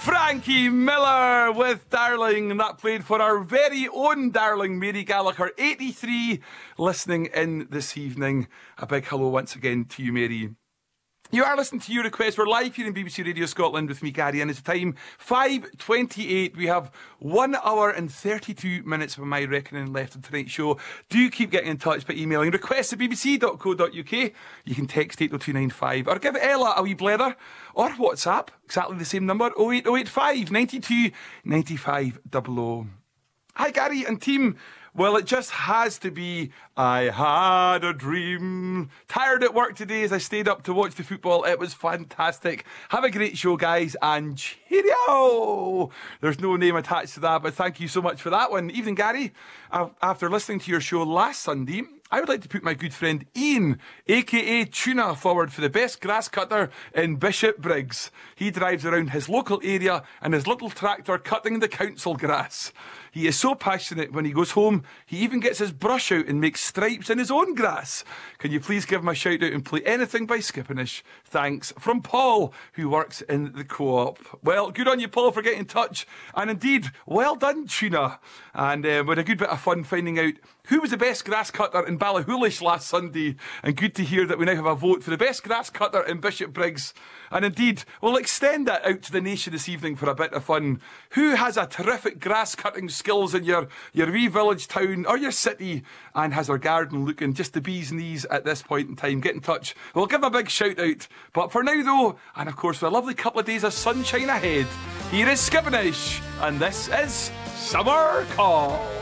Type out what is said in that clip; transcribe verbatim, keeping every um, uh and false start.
Frankie Miller with Darling, and that played for our very own darling Mary Gallagher, eighty-three, listening in this evening. A big hello once again to you, Mary. You are listening to Your Request. We're live here in B B C Radio Scotland with me, Gary, and it's time five twenty-eight. We have one hour and thirty-two minutes of my reckoning left of tonight's show. Do keep getting in touch by emailing requests at b b c dot co dot u k. You can text eight oh two nine five or give Ella a wee blether or WhatsApp, exactly the same number, oh eight oh eight five, nine two, nine five double oh. Hi, Gary and team. Well, it just has to be I had a dream. Tired at work today as I stayed up to watch the football. It was fantastic. Have a great show, guys, and cheerio. There's no name attached to that, but thank you so much for that one. Evening, Gary. After listening to your show last Sunday, I would like to put my good friend Ian, aka Tuna, forward for the best grass cutter in Bishopbriggs. He drives around his local area in his little tractor cutting the council grass. He is so passionate when he goes home, he even gets his brush out and makes stripes in his own grass. Can you please give him a shout out and play anything by Skippinish? Thanks. From Paul, who works in the co-op. Well, good on you, Paul, for getting in touch. And indeed, well done, Tuna. And uh, we had a good bit of fun finding out who was the best grass cutter in Ballyhoolish last Sunday. And good to hear that we now have a vote for the best grass cutter in Bishopbriggs. And indeed, we'll extend that out to the nation this evening for a bit of fun. Who has a terrific grass cutting skills in your, your wee village town or your city and has their garden looking just the bee's knees at this point in time? Get in touch. We'll give a big shout out. But for now though, and of course for a lovely couple of days of sunshine ahead, here is Skippinish and this is Summer Call.